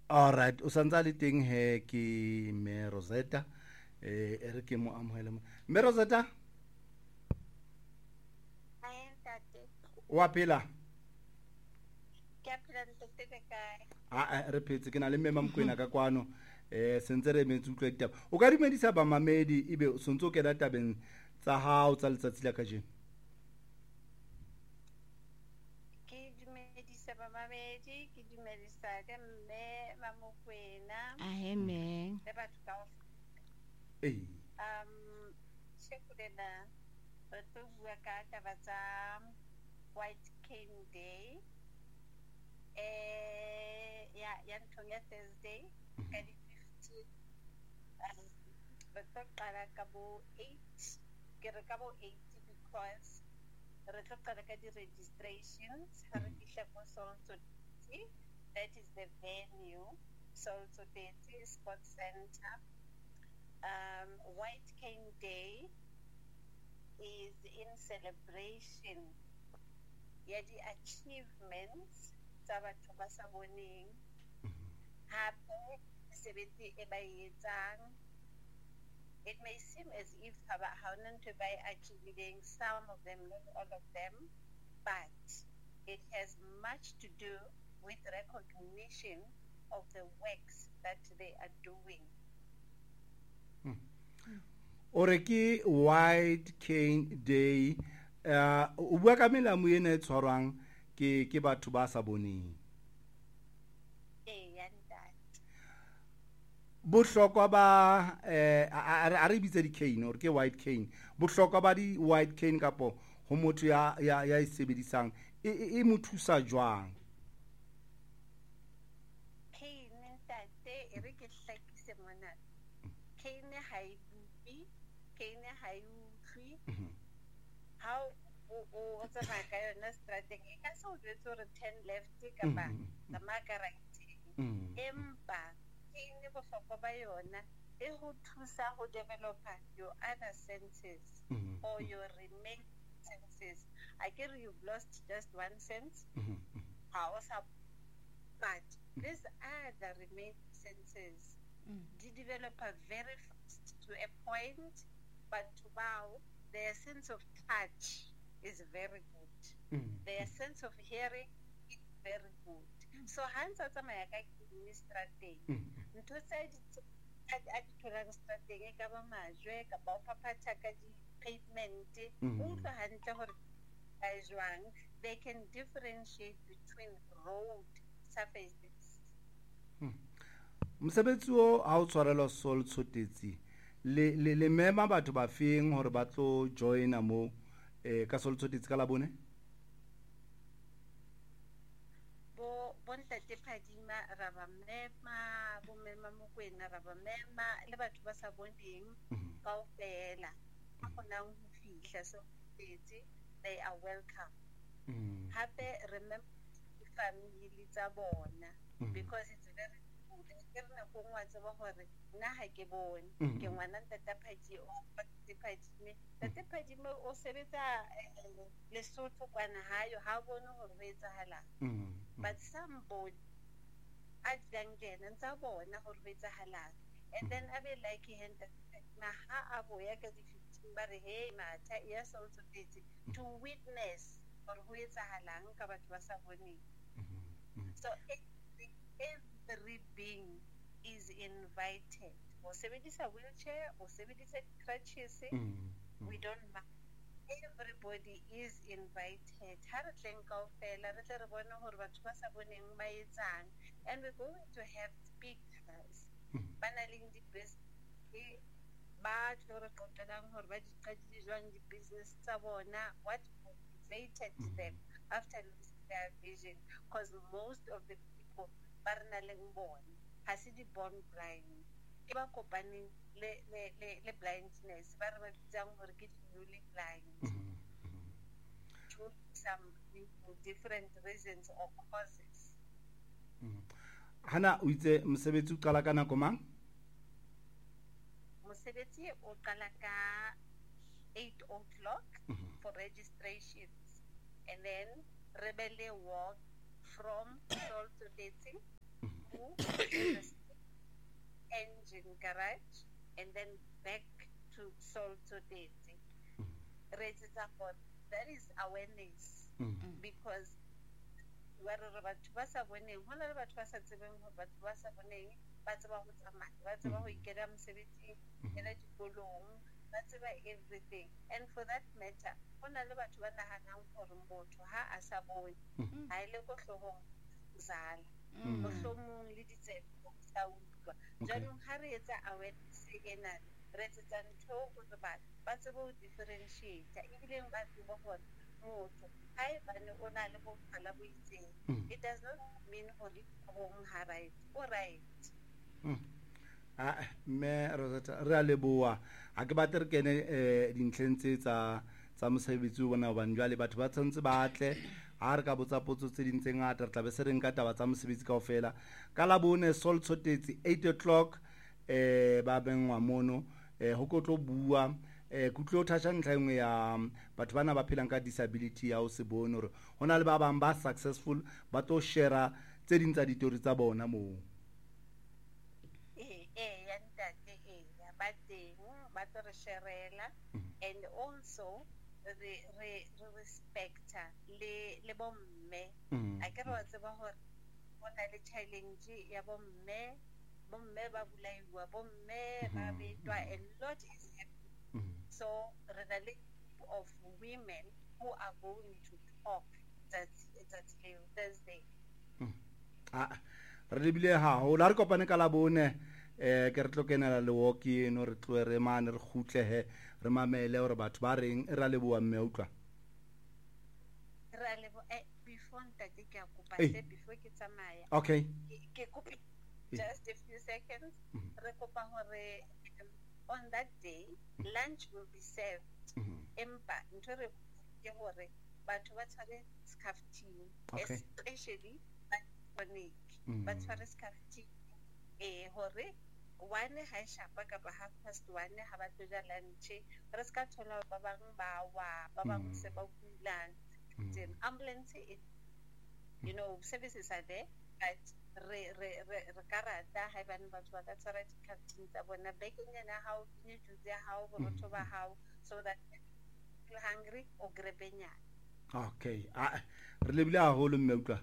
All right, o santsa le teng he ke me Rosetta re ke mo amohele me Rosetta wa phela re phetse ke na le mmema Mokoena ka kwano sentse re emetse utlwa ditaba o ka dumedisa bamamedi ebe o sontse o kena tabeng tsa hao tsa letsatsi la kajeno. Ke dumedisa bamamedi ke dumedisa ke mme Mokoena Amen. le batho kaofela. Shekulena re tlo bua ka taba tsa White Cane Day ya nthong ya Thursday ka di 15 re tlo qala ka bo 8 ke re ka bo 8 because re tlo qala ka di-registrations ha re fihla ko Soul Society, that is the venue, Soul Society Sports Center. White Cane Day is in celebration ya di-achievements tsa batho ba sa boneng hape mesebetsi e ba e etsang. It may seem as if ha hona ntho ba e achieving, some of them, not all of them, but it has much to do with recognition of the works that they are doing. Ore ke White Cane Day o bua ka melamo ena e tshwarwang ke batho ba sa boneng. Bohlokwa ba a re bitse di cane or ke white cane, bohlokwa ba di white cane kapo ho motho ya e sebedisang e mo thusa jwang? Cane ntate e re ke hlakise mona, cane ha e bupi, cane ha e utlwi, ha o tsamaya ka yona strateng e ka se o jwetse hore turn left kapa tsamaya ka right, empa cane bohlokwa ba yona e ho thusa ho developa your other senses or your remaining senses. I get you've lost just one sense, but these other remaining senses they develop very fast to a point, but to bow their sense of touch is very good, their sense of hearing is very good. So hands are tsamaya ka strateng ntho tse a di tholang strateng e ka ba majwe kapa o phaphatha ka di-pavement o utlwa hantle hore ka jwang, they can differentiate between road surfaces. Mosebetsi o ha o tshwarelwa Soul Society le mema batho ba feng hore ba tlo joina mo ka Soul Society ka la bone? Bontate Phadima ra ba mema, bo mema Mokoena ra ba mema le batho ba sa boneng kaofela ha kgonang ho fihla so they are welcome. Hape remember family tsa bona because it's very good. Ke re nako ngwa tseba hore nna ha ke bone ke ngwana Ntate Phadime o sebetsa Lesotho kwana hayo ha bone hore ho etsahalang, but somebody a dulang tjena ntsa bona hore ho etsahalang, and then a be like na ha a boya ka di-15 ba re hey matha ya Soul Society to witness hore ho etsahalang ka batho ba sa boneng. So every being is invited. O sebedisa wheelchair, o sebedisa crutches, we don't mind. Everybody is invited. Ha re tleng kaofela re tle re bone hore batho ba sa boneng ba etsang, and we're going to have speakers ba na leng di-business ba tlo re qoqelang hore ba di qadile jwang di-business tsa bona, what motivated them after losing their vision, because most of the people ba re na leng bona ha se di born blind, ke ba kopaneng le blindness ba re ba bitsang hore ke newly blind to some different reasons or causes. Hana o itse mosebetsi o qala ka nako mang? Mosebetsi o qala ka 8 o'clock for registrations, and then rebelle walk from Soul Society the engine garage and then back to Solto Tete. That is awareness because ba batho ba sa boneng ho na le batho ba sa tsebeng hore batho ba sa boneng ba tseba ho tsamaya ba tseba ho ikela mosebetsing ena dikolong ba tseba everything and for that matter ho na le batho ba nahanang hore motho ha a sa bone ha ile go hlohong zala mohlomong le ditsebe tsa utlwa jwanong ha re etsa awareness ena re etsa ntho hore batho ba tsebe ho differentiate ebile ba tseba hore motho haebane o na le boqala bo itseng it does not mean hore bong ha right o right me Rosetta re a leboa ha ke batle re kene dintlheng tse tsa mosebetsi o bona ba njwa le batho ba tsantse ba atle ha re ka botsa potso tse ding tse ngata re tla be se re nka taba tsa mosebetsi kaofela ka la bone Solto Tete 8:00 ba bengwa mono ho go tlo bua kutlo thatsa ntlha engwe ya batho bana ba phelang ka disability ya o se bone hore hona le ba bang ba successful ba to share tse ding tsa ditori tsa bona mo ya ntate ba teng ba to re sharela and also re respect le bomme a ke re wa tseba hore bona le challenge ya bomme ba bulaiwa bomme ba betwa a lot is happening so re na le of women who are going to talk that's Thursday re lebile ha ho la re kopane ka la bone ke re tlo kenela le walkie no re tlo re mane re khutlehe re mamele hore batho ba reng e ra leboa mme utlwa ra lebo before ntate ke a kopa before ke tsamaya okay ke kopa just a few seconds re kopa hore on that day lunch will be served empa ntho re ke hore batho ba tshware skafting especially chronic ba tshware skafting hore one ha shapa ka ba 1:30 ha ba tlo ja lunch re ska thola ba bang ba bang se ba kulang ambulance you know services are there but re karata ha bana batho ba ka tsara di-captain tsa bona baking ena how ni jutse how borotho ba how so that you're hungry o grebenya okay re lebile haholo mme utlwa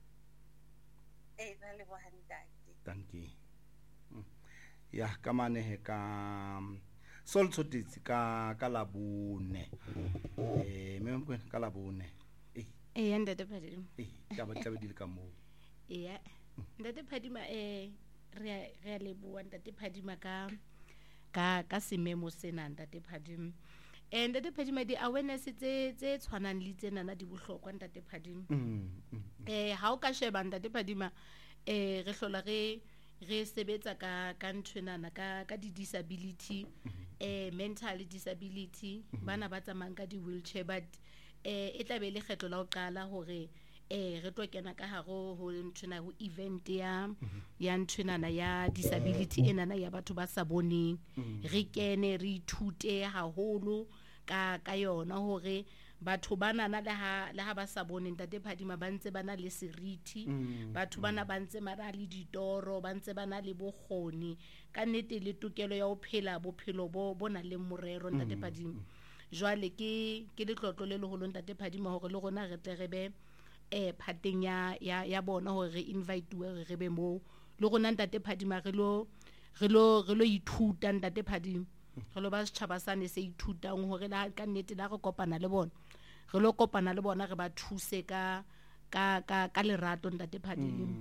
ra le bohantate thank you ya ka manehe ka Solto Tete ka labone me mkwena ka labone ndate Phadima ka ba tla bedile ka mo ndate Phadima re a leboa ndate Phadima ka sememo sena ndate Phadima ndate Phadima di awareness tse tshwanang le tsena na di bohlokwa ndate Phadima ha o ka sheba ndate Phadima re hlola re sebetsa ka ntwenana ka di disability mental disability bana ba tsamayang ka di wheelchair but e tla be le kgetlo la o qala hore re tlo kena ka haro ho ntwena ho event ya ntwenana ya disability enana ya batho ba sa boneng re kene re ithute haholo ka yona hore batho bana na le ha ba sa bone ntate Phadima ba ntse bana le seriti batho bana ba ntse mara le ditoro ba ntse bana le bokgoni ka nnete le tokelo ya ho phela bophelo bona le morero ntate Phadima jwale ke le tlotlo le leholo ntate Phadima hore le rona re tle re be phateng ya bona hore re invite we re be mo le rona ntate Phadima re lo ithuta ntate Phadima re lo ba setjhaba sane se ithutang hore la ka nnete la re kopana le bona re lo kopana le bona re ba thuse ka lerato ntate Phadima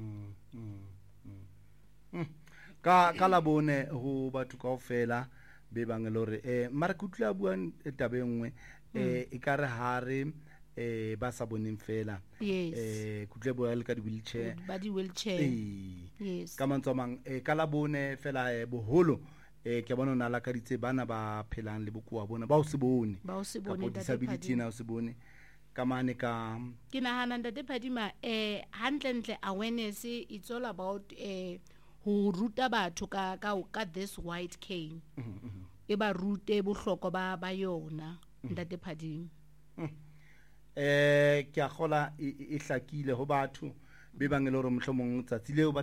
ka la bone ho batho kaofela be bang le hore mara kutla bua tabe nngwe e ka re hare ba sa boneng fela kutle bua le ka di wheelchair ba di wheelchair yes ka mantsomang ka la bone fela boholo ke bona na la ka ditse bana ba phelang le bokoa bona ba o se bone disability na o se bone ka mane ka ke nahana ntate Phadima hantle awareness it's all about ho ruta batho ka this white cane e ba rute bohloko ba yona ntate Phadima ke a gola e hlakile ho batho be bang le hore mohlomong tsatsile